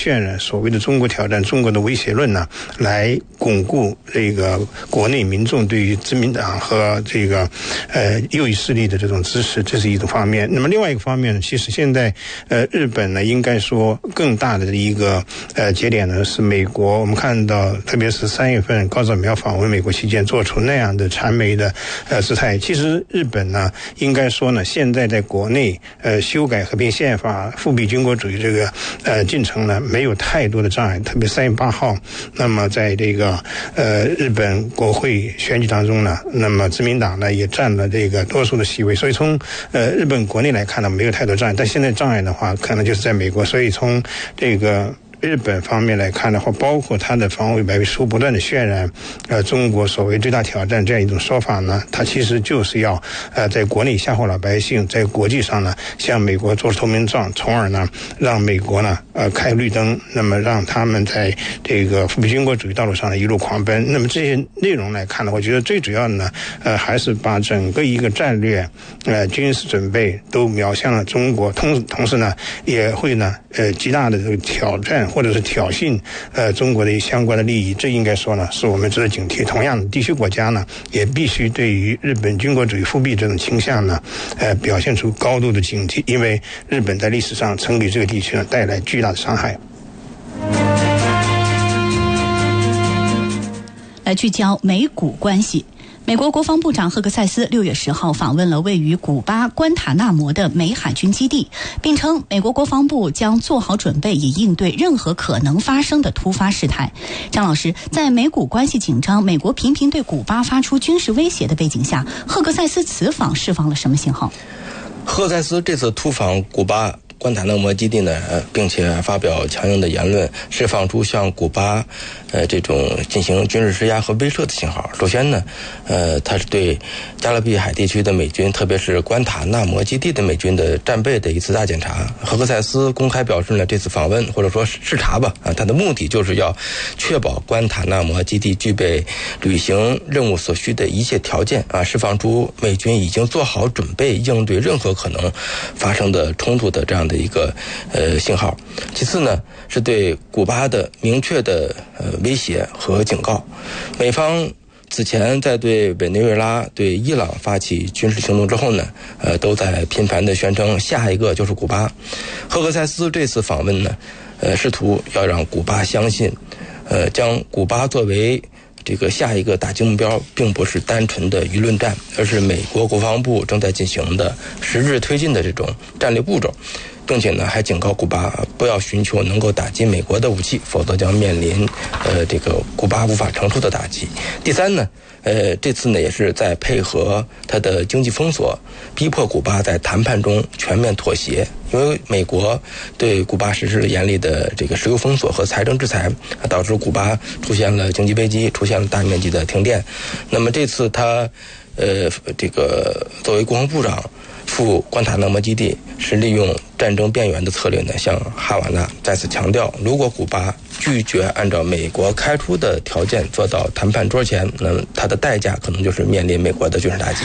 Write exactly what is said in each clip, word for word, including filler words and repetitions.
渲染所谓的中国挑战中国的威胁论呢，来巩固这个国内民众对于自民党和这个呃右翼势力的这种支持，这是一种方面。那么另外一个方面呢，其实现在呃日本呢，应该说更大的一个呃节点呢是美国。我们看到，特别是三月份高照苗访问美国期间做出那样的谄媚的呃姿态，其实日本呢，应该说呢，现在在国内呃修改和平宪法、复辟军国主义这个呃进程呢，没有太多的障碍。特别三月八号，那么在这个呃日本国会选举当中呢，那么自民党呢也占了这个多数的席位，所以从呃日本国内来看呢，没有太多障碍。但现在障碍的话，可能就是在美国。所以从这个日本方面来看的话，包括他的防卫白皮书不断的渲染呃中国所谓最大挑战这样一种说法呢，它其实就是要呃在国内吓唬老百姓，在国际上呢向美国做出透明状，从而呢让美国呢呃开绿灯，那么让他们在这个复辟军国主义道路上呢一路狂奔。那么这些内容来看呢，我觉得最主要的呢呃还是把整个一个战略呃军事准备都瞄向了中国，同同时呢也会呢呃极大的这个挑战或者是挑衅呃中国的相关的利益，这应该说呢是我们值得警惕。同样，地区国家呢也必须对于日本军国主义复辟这种倾向呢呃表现出高度的警惕，因为日本在历史上曾给这个地区呢带来巨大的伤害。 来聚焦美古关系。美国国防部长赫克塞斯六月十号访问了位于古巴关塔纳摩的美海军基地，并称美国国防部将做好准备，以应对任何可能发生的突发事态。张老师，在美古关系紧张、美国频频对古巴发出军事威胁的背景下，赫克塞斯此访释放了什么信号？ 赫克塞斯这次突访古巴关塔那摩基地呢，并且发表强硬的言论，释放出向古巴呃这种进行军事施压和威慑的信号。首先呢，呃，他是对加勒比海地区的美军，特别是关塔那摩基地的美军的战备的一次大检查。赫克塞斯公开表示呢，这次访问或者说视察吧，啊，他的目的就是要确保关塔那摩基地具备履行任务所需的一切条件啊，释放出美军已经做好准备应对任何可能发生的冲突的这样的一个呃信号。其次呢，是对古巴的明确的呃威胁和警告。美方此前在对委内瑞拉、对伊朗发起军事行动之后呢，呃，都在频繁地宣称下一个就是古巴。赫克塞斯这次访问呢，呃，试图要让古巴相信，呃，将古巴作为这个下一个打击目标，并不是单纯的舆论战，而是美国国防部正在进行的实质推进的这种战略步骤。并且呢，还警告古巴不要寻求能够打击美国的武器，否则将面临呃这个古巴无法承受的打击。第三呢，呃这次呢也是在配合他的经济封锁，逼迫古巴在谈判中全面妥协。因为美国对古巴实施了严厉的这个石油封锁和财政制裁，导致古巴出现了经济危机，出现了大面积的停电。那么这次他呃这个作为国防部长赴关塔那摩基地，是利用战争边缘的策略呢，向哈瓦那再次强调，如果古巴拒绝按照美国开出的条件坐到谈判桌前，那它的代价可能就是面临美国的军事打击。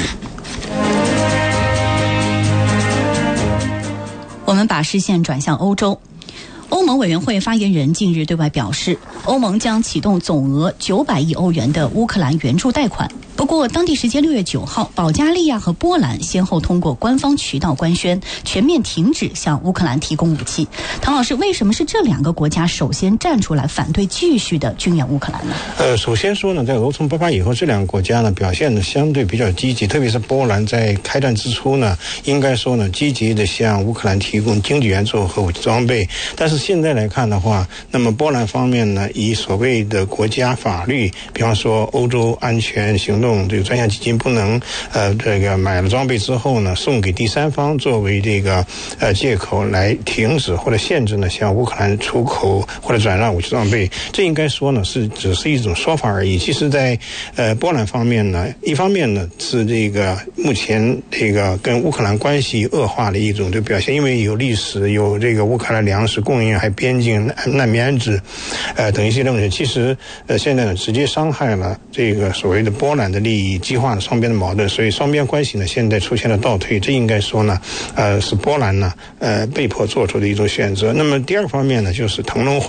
我们把视线转向欧洲。欧盟委员会发言人近日对外表示，欧盟将启动总额九百亿欧元的乌克兰援助贷款。不过，当地时间六月九号，保加利亚和波兰先后通过官方渠道官宣，全面停止向乌克兰提供武器。唐老师，为什么是这两个国家首先站出来反对继续的军援乌克兰呢？ 呃，首先说呢，在俄冲爆发以后，这两个国家呢表现的相对比较积极，特别是波兰在开战之初呢，应该说呢积极的向乌克兰提供经济援助和武器装备。但是现在来看的话，那么波兰方面呢，以所谓的国家法律，比方说欧洲安全行动这个专项基金不能呃这个买了装备之后呢送给第三方作为这个呃借口来停止或者限制呢向乌克兰出口或者转让武器装备。这应该说呢是只是一种说法而已。其实在呃波兰方面呢，一方面呢是这个目前这个跟乌克兰关系恶化的一种的表现，因为有历史，有这个乌克兰粮食供应，还边境难民安置呃等一些东西，其实呃现在呢直接伤害了这个所谓的波兰的利益，激化了双边的矛盾，所以双边关系呢现在出现了倒退。这应该说呢呃是波兰呢呃被迫做出的一种选择。那么第二个方面呢，就是腾笼换